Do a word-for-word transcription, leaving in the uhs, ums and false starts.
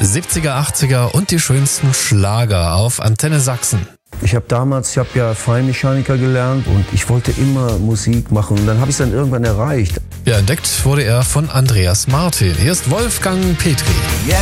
siebziger, achtziger und die schönsten Schlager auf Antenne Sachsen. Ich habe damals, ich habe ja Feinmechaniker gelernt und ich wollte immer Musik machen und dann habe ich es dann irgendwann erreicht. Ja, entdeckt wurde er von Andreas Martin. Hier ist Wolfgang Petri. Yeah.